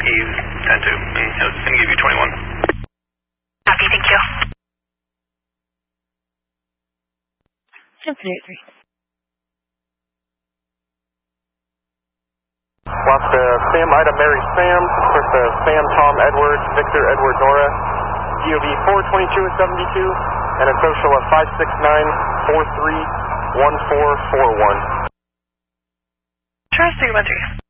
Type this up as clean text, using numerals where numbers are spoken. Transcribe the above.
Eve 10-2, and it's going to give you 21. Copy, thank you. Symphony 3. Lost Sam, Ida, Mary, Sam. First Sam, Tom, Edward, Victor, Edward, Nora. DOB 422-72, and a social of 569-43-1441. Try 313.